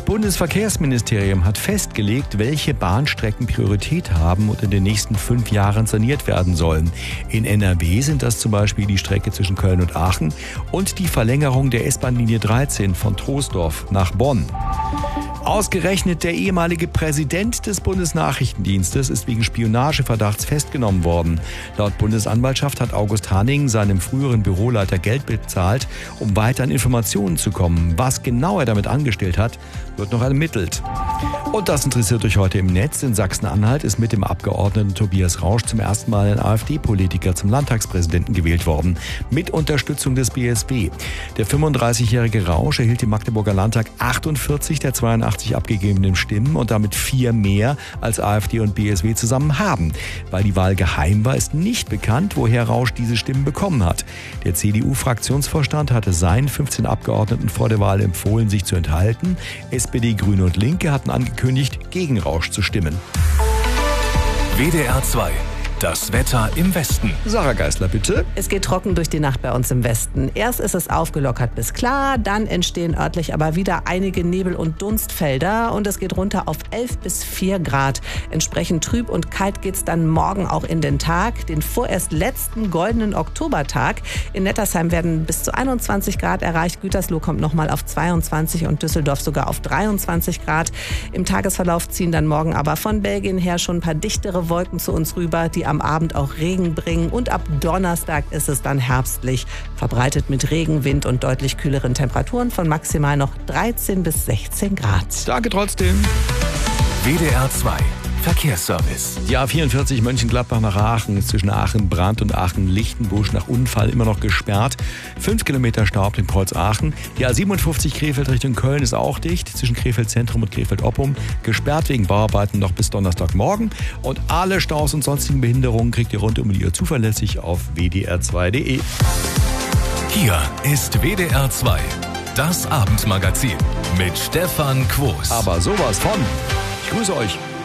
Bundesverkehrsministerium hat festgelegt, welche Bahnstrecken Priorität haben und in den nächsten 5 Jahren saniert werden sollen. In NRW sind das zum Beispiel die Strecke zwischen Köln und Aachen und die Verlängerung der S-Bahn-Linie 13 von Troisdorf nach Bonn. Ausgerechnet der ehemalige Präsident des Bundesnachrichtendienstes ist wegen Spionageverdachts festgenommen worden. Laut Bundesanwaltschaft hat August Hanning seinem früheren Büroleiter Geld bezahlt, um weiter an Informationen zu kommen. Was genau er damit angestellt hat, wird noch ermittelt. Und das interessiert euch heute im Netz. In Sachsen-Anhalt ist mit dem Abgeordneten Tobias Rausch zum ersten Mal ein AfD-Politiker zum Landtagspräsidenten gewählt worden. Mit Unterstützung des BSW. Der 35-jährige Rausch erhielt im Magdeburger Landtag 48 der 82 abgegebenen Stimmen und damit 4 mehr als AfD und BSW zusammen haben. Weil die Wahl geheim war, ist nicht bekannt, woher Rausch diese Stimmen bekommen hat. Der CDU-Fraktionsvorstand hatte seinen 15 Abgeordneten vor der Wahl empfohlen, sich zu enthalten. SPD, Grüne und Linke hatten angekündigt, gegen Rausch zu stimmen. WDR 2. Das Wetter im Westen. Sarah Geisler, bitte. Es geht trocken durch die Nacht bei uns im Westen. Erst ist es aufgelockert bis klar, dann entstehen örtlich aber wieder einige Nebel- und Dunstfelder und es geht runter auf 11 bis 4 Grad. Entsprechend trüb und kalt geht's dann morgen auch in den Tag, den vorerst letzten goldenen Oktobertag. In Nettersheim werden bis zu 21 Grad erreicht. Gütersloh kommt nochmal auf 22 und Düsseldorf sogar auf 23 Grad. Im Tagesverlauf ziehen dann morgen aber von Belgien her schon ein paar dichtere Wolken zu uns rüber, die am Abend auch Regen bringen und ab Donnerstag ist es dann herbstlich, verbreitet mit Regen, Wind und deutlich kühleren Temperaturen von maximal noch 13 bis 16 Grad. Danke trotzdem. WDR 2. Verkehrsservice. Die A44 Mönchengladbach nach Aachen ist zwischen Aachen-Brandt und Aachen-Lichtenbusch nach Unfall immer noch gesperrt. 5 Kilometer Stau ab dem Kreuz Aachen. Die A57 Krefeld Richtung Köln ist auch dicht, zwischen Krefeld Zentrum und Krefeld Oppum. Gesperrt wegen Bauarbeiten noch bis Donnerstagmorgen. Und alle Staus und sonstigen Behinderungen kriegt ihr rund um die Uhr zuverlässig auf wdr2.de. Hier ist WDR 2. Das Abendmagazin mit Stefan Quos. Aber sowas von. Ich grüße euch.